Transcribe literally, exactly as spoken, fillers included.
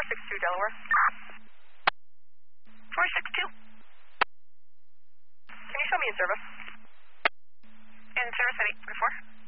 six two Delaware. four six two. Can you show me in service? In service at eight forty-four.